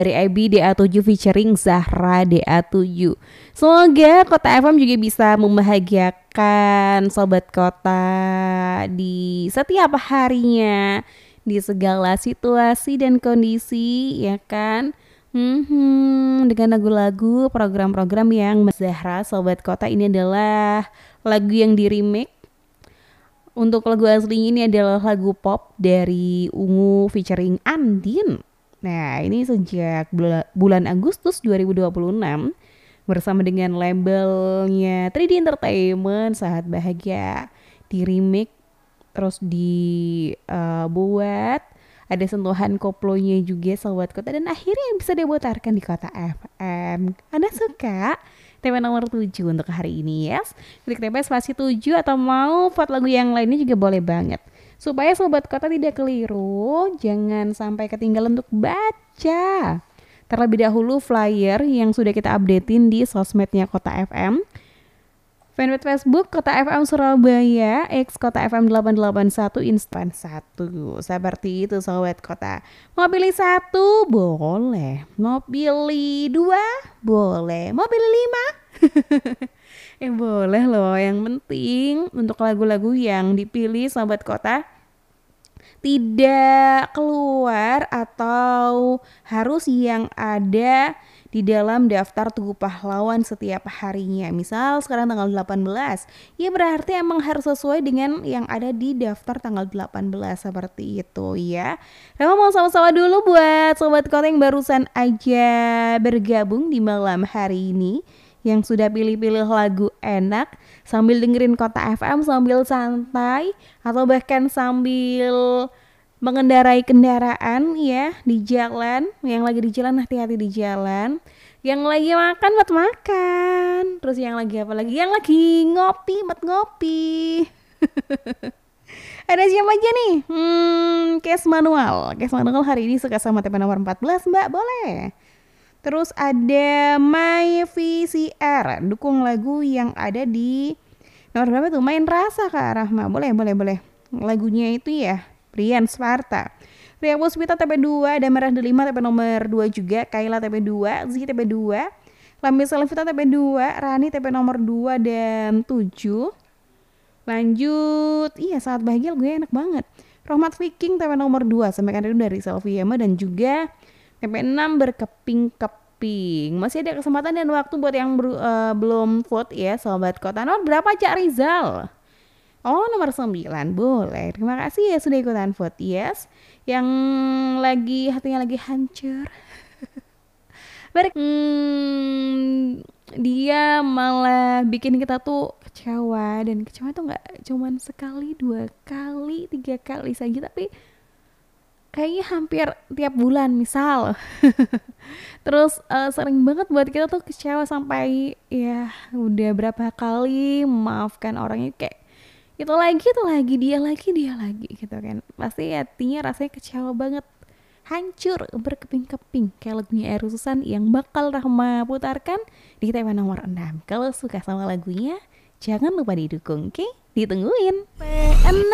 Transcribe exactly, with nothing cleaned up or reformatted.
dari I B D A tujuh featuring Zahra D A tujuh. Semoga Kota F M juga bisa membahagiakan Sobat Kota di setiap harinya, di segala situasi dan kondisi, ya kan? Hmm, dengan lagu-lagu, program-program yang Zahra Sobat Kota ini adalah lagu yang di remake. Untuk lagu aslinya ini adalah lagu pop dari Ungu featuring Andin. Nah, ini sejak bulan Agustus dua ribu dua puluh enam bersama dengan labelnya tiga D Entertainment, Saat Bahagia di remake, terus dibuat uh, ada sentuhan koplonya juga Sobat Kota, dan akhirnya bisa diputarkan di Kota F M. Anda suka? Tema nomor tujuh untuk hari ini, yes. Klik T P spasi tujuh atau mau vote lagu yang lainnya juga boleh banget. Supaya Sobat Kota tidak keliru, jangan sampai ketinggalan untuk baca terlebih dahulu flyer yang sudah kita updatein di sosmednya Kota F M. Fanpage Facebook Kota F M Surabaya, X Kota F M delapan delapan satu, Instan satu. Seperti itu Sobat Kota. Mau pilih satu? Boleh. Mau pilih dua? Boleh. Mau pilih lima? Eh boleh loh. Yang penting untuk lagu-lagu yang dipilih Sobat Kota tidak keluar atau harus yang ada di dalam daftar Tugu Pahlawan setiap harinya. Misal sekarang tanggal delapan belas, ya berarti emang harus sesuai dengan yang ada di daftar tanggal delapan belas, seperti itu ya. Kita mau sama-sama dulu buat Sobat Kota yang barusan aja bergabung di malam hari ini, yang sudah pilih-pilih lagu enak sambil dengerin Kota F M sambil santai atau bahkan sambil mengendarai kendaraan ya di jalan. Yang lagi di jalan hati-hati di jalan, yang lagi makan buat makan, terus yang lagi apa lagi, yang lagi ngopi buat ngopi. Ada siapa aja nih? Hmm, Case Manual. Case Manual hari ini suka sama T P nomor empat belas, Mbak, boleh. Terus ada My V C R, dukung lagu yang ada di nomor berapa tuh? Main Rasa Kak Rahma. Boleh, boleh, boleh. Lagunya itu ya Brian Sparta. Ria Puspita T P dua, ada Merah Delima T P nomor dua juga, Kaila T P dua, Zi T P dua, Lambi Selvita T P dua, Rani T P nomor dua dan tujuh. Lanjut, iya Saat Bahagia gue enak banget. Rahmat Viking T P nomor dua, sampaikan dulu dari Selviema, dan juga T P enam Berkeping-keping. Masih ada kesempatan dan waktu buat yang ber, uh, belum vote ya Sobat Kota. Nomor berapa Cak Rizal? Oh, nomor sembilan, boleh. Terima kasih ya sudah ikutan vote, yes. Yang lagi hatinya lagi hancur. Baik, hmm, dia malah bikin kita tuh kecewa, dan kecewa tuh nggak cuman sekali, dua kali, tiga kali saja, tapi kayaknya hampir tiap bulan misal. Terus uh, sering banget buat kita tuh kecewa sampai ya udah berapa kali maafkan orangnya, kayak itu lagi, itu lagi, dia lagi, dia lagi gitu kan. Pasti hatinya rasanya kecewa banget, hancur, berkeping-keping kayak lagunya Eru Susan yang bakal Rahma putarkan di T V nomor enam. Kalau suka sama lagunya jangan lupa didukung, oke? Okay? Ditungguin. P enam